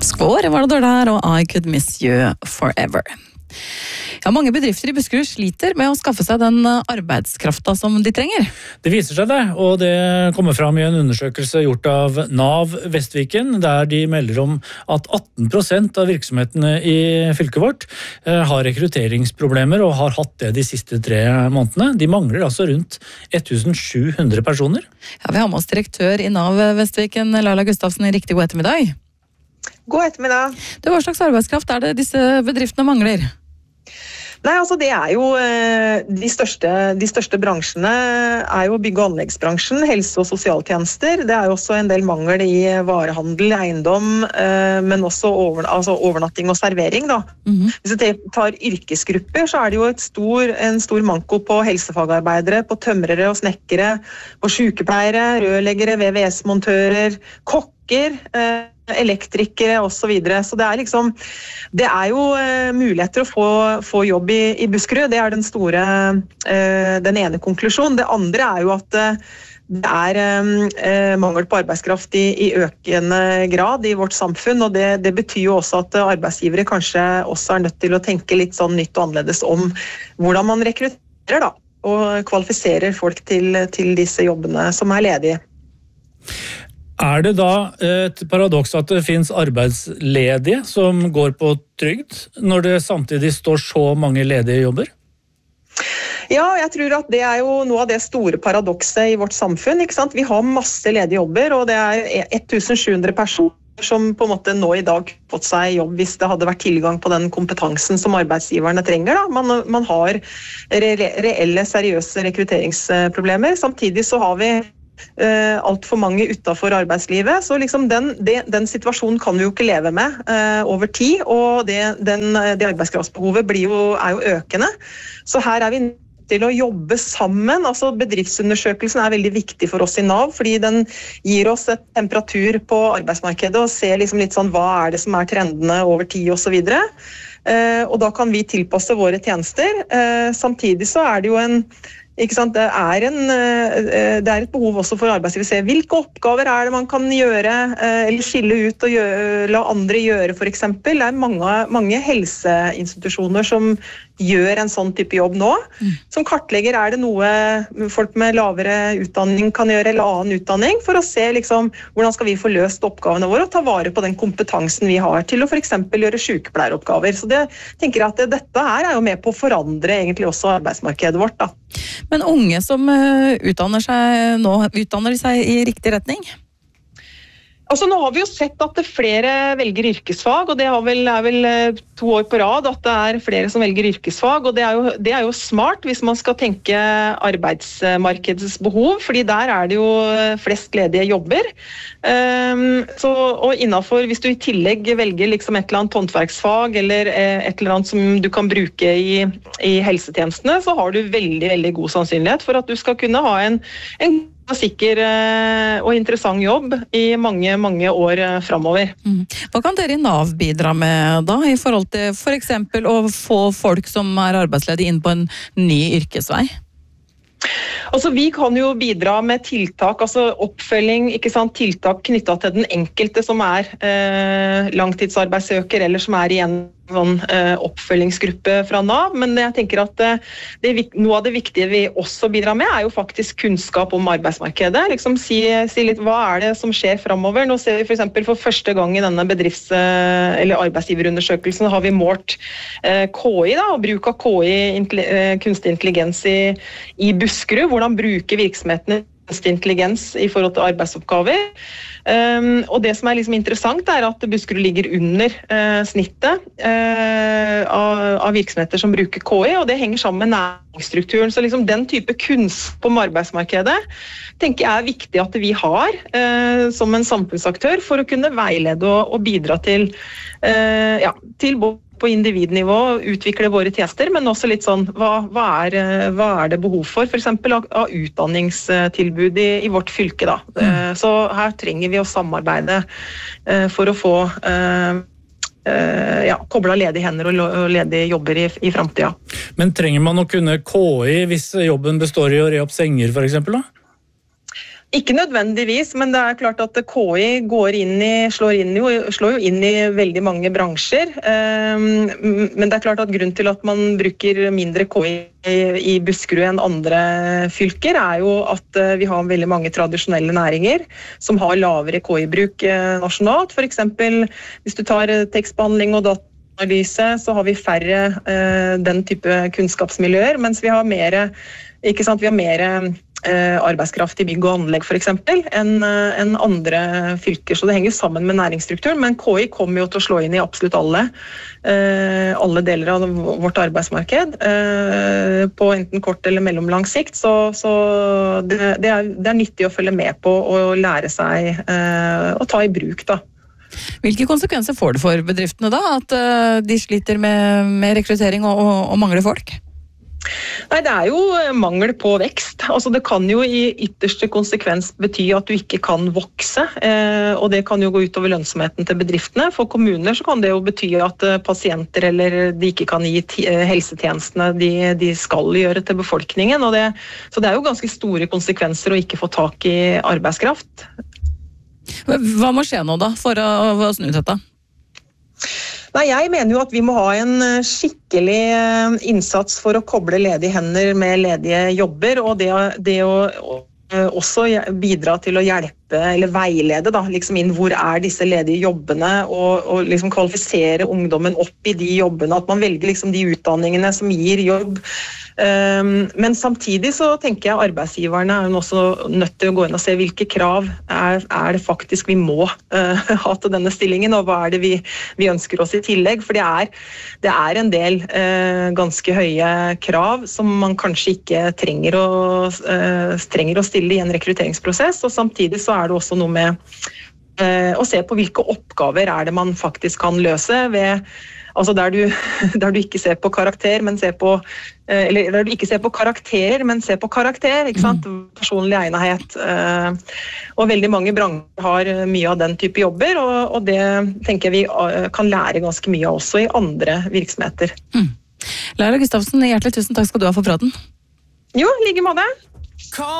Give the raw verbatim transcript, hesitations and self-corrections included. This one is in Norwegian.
Skår var det der, og I Could Miss You Forever. Ja, mange bedrifter i Buskerud sliter med å skaffe seg den arbeidskrafta som de trenger. Det viser seg det, og det kommer fram i en undersøkelse gjort av NAV Vestviken, der de melder om at atten prosent av virksomhetene i fylket vårt har rekrutteringsproblemer og har hatt det de siste tre månedene. De mangler altså rundt tusen sju hundre personer. Ja, vi har med oss direktør i NAV Vestviken, Laila Gustavsen. Riktig god ettermiddag. God ettermiddag. Det, hva slags arbeidskraft er det disse bedriftene mangler? Nei, altså det er jo de største, de største bransjene er jo bygge- og anleggsbransjen, helse- og sosialtjenester. Det er jo også en del mangel i varehandel, eiendom, men også over, altså overnatting og servering. Da. Mm-hmm. Hvis du tar yrkesgrupper, så er det jo et stor, en stor manko på helsefagarbeidere, på tømrere og snekkere, på sykepleiere, rørleggere, V V S-montører, kokker, elektrikere og så videre. Så det er liksom, det er jo uh, muligheter å få, få jobb i, i Buskerud. Det er den store, uh, den ene konklusjonen. Det andre er jo at uh, det er uh, mangel på arbeidskraft i, i økende grad i vårt samfunn, og det, det betyr jo også at arbeidsgivere kanskje også er nødt til å tenke litt sånn nytt og annerledes om hvordan man rekrutterer da, og kvalifiserer folk til, til disse jobbene som er ledige. Er det da et paradoks at det finnes arbeidsledige som går på trygd, når det samtidig står så mange ledige jobber? Ja, jeg tror at det er jo noe av det store paradokset i vårt samfunn, ikke sant? Vi har masse ledige jobber, og det er tusen sju hundre personer som på en måte nå i dag fått seg jobb hvis det hadde vært tilgang på den kompetansen som arbeidsgiverne trenger. Da. Man, man har re reelle, seriøse rekrutteringsproblemer. Samtidig så har vi Uh, alt for mange utenfor arbeidslivet, så liksom den, det, den situasjonen kan vi jo ikke leve med uh, over tid, og det, den, det arbeidskraftsbehovet blir jo, er jo økende. Så her er vi nødt til å jobbe sammen. Altså bedriftsundersøkelsen er veldig viktig for oss i NAV, fordi den gir oss et temperatur på arbeidsmarkedet og ser liksom litt sånn hva er det som er trendene over tid og så videre. Uh, og da kan vi tilpasse våre tjenester. Uh, samtidig så er det jo en Ikke sant? Det er, en, det er et behov også for arbeidslivet å se hvilke oppgaver er det man kan gjøre, eller skille ut og gjøre, la andre gjøre for eksempel. Det er mange, mange helseinstitusjoner som gjør en sånn type jobb nå, mm. som kartlegger er det noe folk med lavere utdanning kan gjøre, eller annen utdanning, for å se liksom, hvordan skal vi få løst oppgavene våre og ta vare på den kompetansen vi har til å for eksempel gjøre sykepleieroppgaver. Så det tenker jeg at det, dette her er jo med på å forandre egentlig også arbeidsmarkedet vårt da. Men unge som utdanner seg nå, utdanner de seg i riktig retning? Altså nå har vi jo sett at det flere velger yrkesfag, og det er vel, er vel to år på rad at det er flere som velger yrkesfag, og det er, jo, det er jo smart hvis man skal tenke arbeidsmarkedets behov, fordi der er det jo flest ledige jobber. Um, så, og innenfor, hvis du i tillegg velger liksom et eller annet håndverksfag eller et eller annet som du kan bruke i, i helsetjenestene, så har du veldig, veldig god sannsynlighet for at du skal kunne ha en, en sikker og interessant jobb i mange, mange år fremover. Mm. Hva kan dere i NAV bidra med da, i forhold til for eksempel å få folk som er arbeidsledige inn på en ny yrkesvei? Altså, vi kan jo bidra med tiltak, altså oppfølging, ikke sant, tiltak knyttet til den enkelte som er eh, langtidsarbeidssøker eller som er i en sånn, eh, oppfølgingsgruppe fra NAV, men jeg tenker at eh, det, noe av det viktige vi også bidrar med er jo faktisk kunnskap om arbeidsmarkedet. Liksom si, si litt hva er det som skjer fremover. Nå ser vi for eksempel for første gang i denne bedrifts- eller arbeidsgiverundersøkelsen har vi målt eh, K I da, og bruk av K I, eh, kunstig intelligens i, i Buskerud. Hvordan bruker virksomhetene kunstig intelligens i forhold til arbeidsoppgaver. Um, og det som er liksom interessant er at Buskerud ligger under uh, snittet uh, av, av virksomheter som bruker K I, og det henger sammen med næringsstrukturen. Så liksom den type kunnskap om arbeidsmarkedet tenker jeg er viktig at vi har uh, som en samfunnsaktør for å kunne veilede og, og bidra til, uh, ja, til både på individnivå, utvikle våre tester, men også litt sånn, hva, hva, er, hva er det behov for, for eksempel av, av utdanningstilbud i, i vårt fylke da. Mm. Så her trenger vi å samarbeide uh, for å få uh, uh, ja, koblet ledige hender og ledige jobber i, i fremtiden. Men trenger man å kunne K I hvis jobben består i å re opp senger for eksempel da? Ikke nødvendigvis, men det er klart at K I går inn i, slår, inn jo, slår jo inn i veldig mange bransjer. Men det er klart at grunnen til at man bruker mindre K I i Buskerud enn andre fylker, er jo at vi har veldig mange tradisjonelle næringer som har lavere K I-bruk nasjonalt. For eksempel, hvis du tar tekstbehandling og dataanalyse, så har vi færre den type kunnskapsmiljøer, mens vi har mer, ikke sant, vi har mer arbeidskraft i bygg og anlegg for eksempel, enn en andre fylker, så det henger sammen med næringsstrukturen, men K I kommer jo til å slå inn i absolutt alle, alle deler av vårt arbeidsmarked, på enten kort eller mellomlang sikt, så, så det, det, er, det er nyttig å følge med på og lære seg å ta i bruk da. Hvilke konsekvenser får det for bedriftene da, at de sliter med, med rekruttering og, og, og mangler folk? Nei, det er jo mangel på vekst. Altså, det kan jo i ytterste konsekvens bety at du ikke kan vokse, eh, og det kan jo gå utover lønnsomheten til bedriftene. For kommuner så kan det jo bety at pasienter eller de ikke kan gi helsetjenestene de, de skal gjøre til befolkningen. Og det, så det er jo ganske store konsekvenser å ikke få tak i arbeidskraft. Hva må skje nå da for å, å snu dette? Nei, jeg mener jo at vi må ha en skikkelig innsats for å koble ledige hender med ledige jobber, og det, det å også bidra til å hjelpe eller veilede da, liksom inn hvor er disse ledige jobbene, og, og liksom kvalifisere ungdommen opp i de jobbene, at man velger liksom de utdanningene som gir jobb. Um, men samtidig så tenker jeg arbeidsgiverne er jo også nødt til å gå inn og se hvilke krav er, er det faktisk vi må uh, ha til denne stillingen, og hva er det vi, vi ønsker oss i tillegg, for det er, det er en del uh, ganske høye krav som man kanskje ikke trenger å, uh, trenger å stille i en rekrutteringsprosess, og samtidig så er det også noe med uh, å se på hvilke oppgaver er det man faktisk kan løse ved altså der du, der du ikke ser på karakter, men ser på eller der du ikke ser på karakterer, men ser på karakter, ikke sant? Personlig egnethet. Og veldig mange bransjer har mye av den type jobber, og, og det tenker jeg vi kan lære ganske mye av også i andre virksomheter. Mm. Laila Gustavsen, hjertelig tusen takk skal du ha for praten. Jo, like måte.